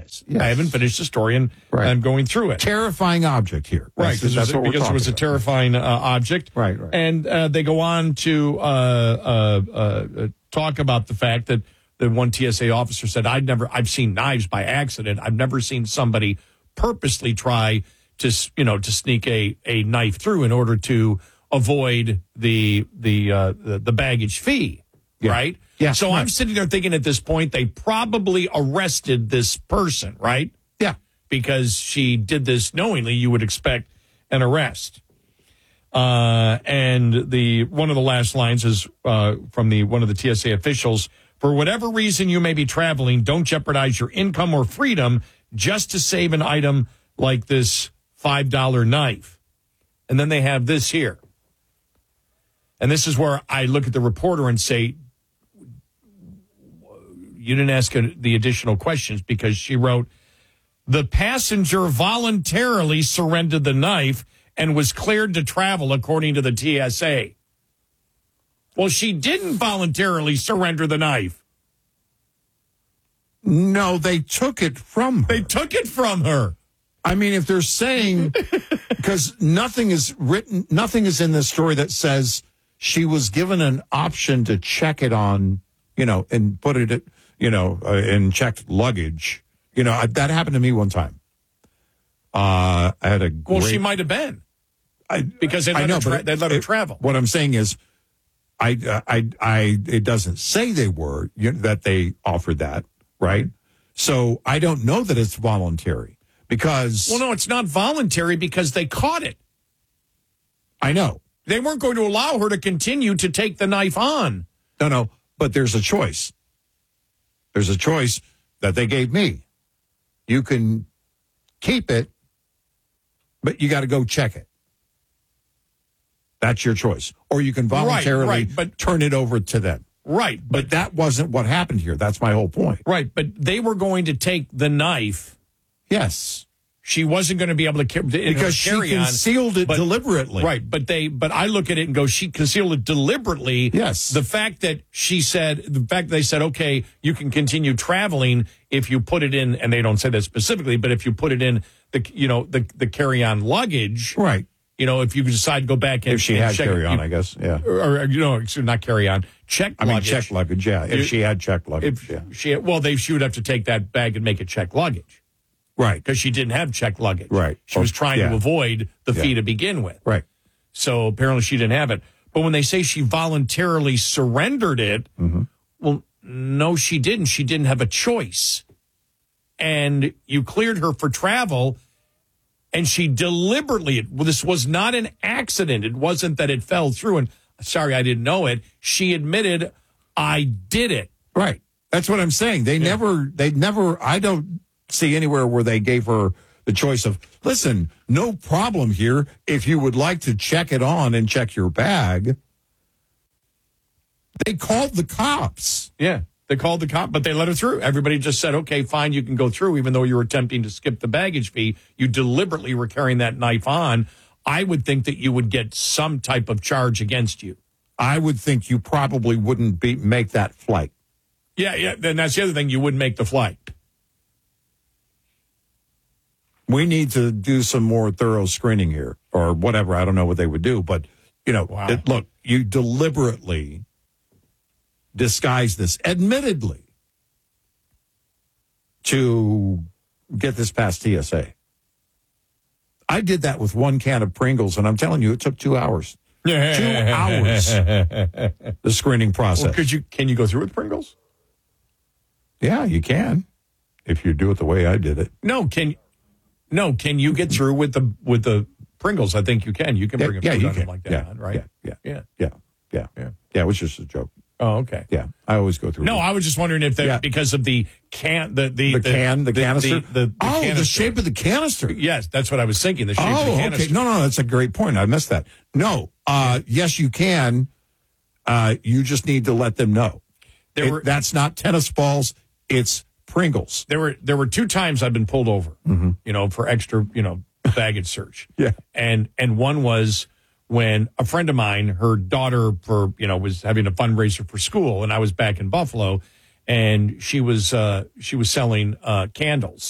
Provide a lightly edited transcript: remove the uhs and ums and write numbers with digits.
says. Yes. I haven't finished the story, and I'm going through it. Terrifying object here. Right, because it was a terrifying object. Right. And they go on to talk about the fact that the one TSA officer said, I've seen knives by accident. I've never seen somebody purposely try to sneak a knife through in order to avoid the baggage fee. Yeah. Right? Yeah. So I'm sitting there thinking at this point, they probably arrested this person, right? Yeah. Because she did this knowingly, you would expect an arrest. And one of the last lines is from one of the TSA officials. For whatever reason you may be traveling, don't jeopardize your income or freedom just to save an item like this $5 knife. And then they have this here. And this is where I look at the reporter and say, you didn't ask the additional questions, because she wrote, the passenger voluntarily surrendered the knife and was cleared to travel according to the TSA. Well, she didn't voluntarily surrender the knife. No, they took it from her. They took it from her. I mean, if they're saying, because nothing is in this story that says she was given an option to check it on, and put it, in checked luggage. That happened to me one time. I had a great... Well, she might have been. Because they let her travel. What I'm saying is, it doesn't say they were, that they offered that, right? So I don't know that it's voluntary, because... Well, no, it's not voluntary because they caught it. I know. They weren't going to allow her to continue to take the knife on. No, but there's a choice. There's a choice that they gave me. You can keep it, but you got to go check it. That's your choice. Or you can voluntarily turn it over to them. Right. But that wasn't what happened here. That's my whole point. Right. But they were going to take the knife. Yes. She wasn't going to be able to carry because she concealed it deliberately. Right. But I look at it and go, she concealed it deliberately. Yes. The fact that they said, okay, you can continue traveling if you put it in, and they don't say that specifically, but if you put it in the carry-on luggage. Right. If you decide to go back and if she had carry-on, I guess, yeah. Or not carry-on, checked luggage. Checked luggage, yeah. If she had checked luggage, she would have to take that bag and make it checked luggage. Right. Because she didn't have checked luggage. Right. She was trying to avoid the fee to begin with. Right. So apparently she didn't have it. But when they say she voluntarily surrendered it, well, no, she didn't. She didn't have a choice. And you cleared her for travel, and she deliberately, this was not an accident. It wasn't that it fell through and, sorry, I didn't know it. She admitted, I did it. Right. That's what I'm saying. They never, I don't see anywhere where they gave her the choice of, listen, no problem here. If you would like to check it on and check your bag. They called the cops. Yeah, they called the cop, but they let her through. Everybody just said, okay, fine, you can go through, even though you were attempting to skip the baggage fee. You deliberately were carrying that knife on. I would think that you would get some type of charge against you. I would think you probably wouldn't make that flight. Yeah, then that's the other thing. You wouldn't make the flight. We need to do some more thorough screening here, or whatever. I don't know what they would do, but, look, you deliberately disguise this, admittedly, to get this past TSA. I did that with one can of Pringles, and I'm telling you, it took 2 hours. 2 hours, the screening process. Well, can you go through with Pringles? Yeah, you can, if you do it the way I did it. Can you get through with the Pringles? I think you can. You can bring a food item like that on, right? Yeah. It was just a joke. Oh, okay. Yeah, I always go through. No, I was just wondering if because of the can, the canister. The canister. The shape of the canister. Yes, that's what I was thinking. The shape of the canister. Okay. No, that's a great point. I missed that. No, yes, you can. You just need to let them know. That's not tennis balls. It's Pringles. There were 2 times I've been pulled over, for extra, baggage search. Yeah. And one was when a friend of mine, her daughter was having a fundraiser for school, and I was back in Buffalo, and she was selling candles.